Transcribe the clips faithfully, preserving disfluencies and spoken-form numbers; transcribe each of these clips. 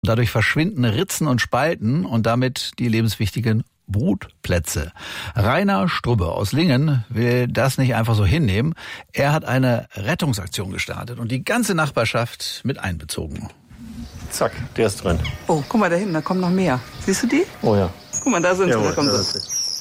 Dadurch verschwinden Ritzen und Spalten und damit die lebenswichtigen Brutplätze. Rainer Strubbe aus Lingen will das nicht einfach so hinnehmen. Er hat eine Rettungsaktion gestartet und die ganze Nachbarschaft mit einbezogen. Zack, der ist drin. Oh, guck mal da hinten, da kommen noch mehr. Siehst du die? Oh ja. Guck mal, da sind sie, Jawohl, da kommen da sie.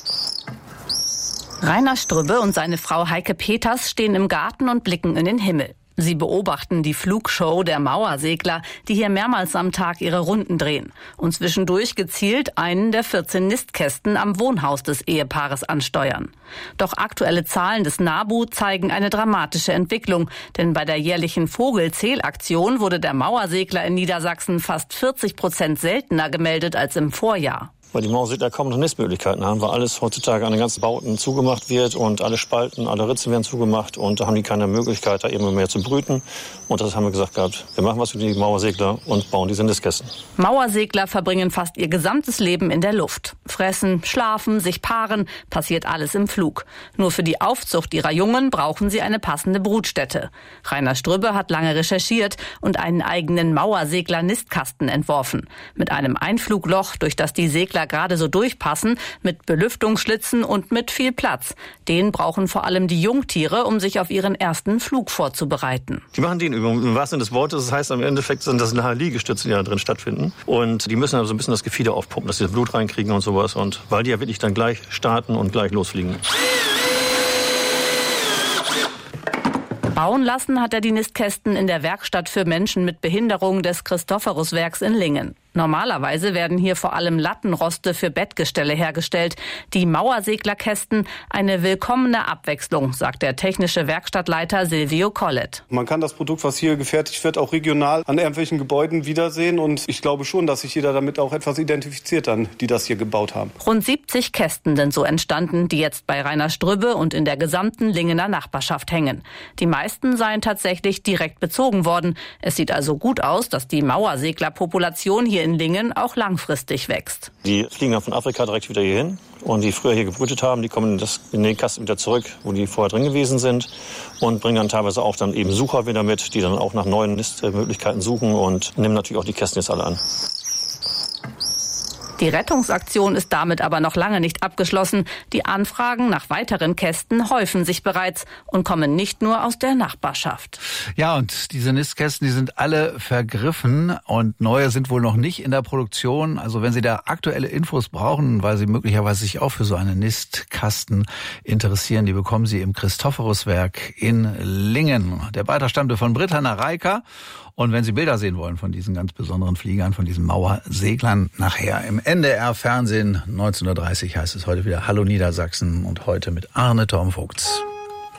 Rainer Strübbe und seine Frau Heike Peters stehen im Garten und blicken in den Himmel. Sie beobachten die Flugshow der Mauersegler, die hier mehrmals am Tag ihre Runden drehen und zwischendurch gezielt einen der vierzehn Nistkästen am Wohnhaus des Ehepaares ansteuern. Doch aktuelle Zahlen des NABU zeigen eine dramatische Entwicklung, denn bei der jährlichen Vogelzählaktion wurde der Mauersegler in Niedersachsen fast vierzig Prozent seltener gemeldet als im Vorjahr. Weil die Mauersegler kaum noch Nistmöglichkeiten haben, weil alles heutzutage an den ganzen Bauten zugemacht wird und alle Spalten, alle Ritzen werden zugemacht und da haben die keine Möglichkeit, da eben mehr zu brüten. Und das haben wir gesagt gehabt, wir machen was für die Mauersegler und bauen diese Nistkästen. Mauersegler verbringen fast ihr gesamtes Leben in der Luft. Fressen, schlafen, sich paaren, passiert alles im Flug. Nur für die Aufzucht ihrer Jungen brauchen sie eine passende Brutstätte. Rainer Strübbe hat lange recherchiert und einen eigenen Mauersegler-Nistkasten entworfen. Mit einem Einflugloch, durch das die Segler gerade so durchpassen, mit Belüftungsschlitzen und mit viel Platz. Den brauchen vor allem die Jungtiere, um sich auf ihren ersten Flug vorzubereiten. Die machen den Übung im wahrsten Sinne des Wortes. Das heißt, im Endeffekt sind das nachher Liegestütze, die da drin stattfinden. Und die müssen aber so ein bisschen das Gefieder aufpumpen, dass sie das Blut reinkriegen und sowas. Und weil die ja wirklich dann gleich starten und gleich losfliegen. Bauen lassen hat er die Nistkästen in der Werkstatt für Menschen mit Behinderung des Christophoruswerks in Lingen. Normalerweise werden hier vor allem Lattenroste für Bettgestelle hergestellt. Die Mauerseglerkästen eine willkommene Abwechslung, sagt der technische Werkstattleiter Silvio Collet. Man kann das Produkt, was hier gefertigt wird, auch regional an irgendwelchen Gebäuden wiedersehen. Und ich glaube schon, dass sich jeder damit auch etwas identifiziert, dann, die das hier gebaut haben. Rund siebzig Kästen sind so entstanden, die jetzt bei Rainer Strübbe und in der gesamten Lingener Nachbarschaft hängen. Die meisten seien tatsächlich direkt bezogen worden. Es sieht also gut aus, dass die Mauerseglerpopulation hier in Lingen auch langfristig wächst. Die fliegen dann von Afrika direkt wieder hier hin. Und die früher hier gebrütet haben, die kommen in, das, in den Kasten wieder zurück, wo die vorher drin gewesen sind. Und bringen dann teilweise auch dann eben Sucher wieder mit, die dann auch nach neuen Nistmöglichkeiten suchen und nehmen natürlich auch die Kästen jetzt alle an. Die Rettungsaktion ist damit aber noch lange nicht abgeschlossen. Die Anfragen nach weiteren Kästen häufen sich bereits und kommen nicht nur aus der Nachbarschaft. Ja, und diese Nistkästen, die sind alle vergriffen und neue sind wohl noch nicht in der Produktion. Also wenn Sie da aktuelle Infos brauchen, weil Sie möglicherweise sich auch für so einen Nistkasten interessieren, die bekommen Sie im Christophoruswerk in Lingen. Der Beitrag stammte von Britta Nareika. Und wenn Sie Bilder sehen wollen von diesen ganz besonderen Fliegern, von diesen Mauerseglern, nachher im N D R-Fernsehen neunzehn Uhr dreißig heißt es heute wieder Hallo Niedersachsen und heute mit Arne Tormvogts.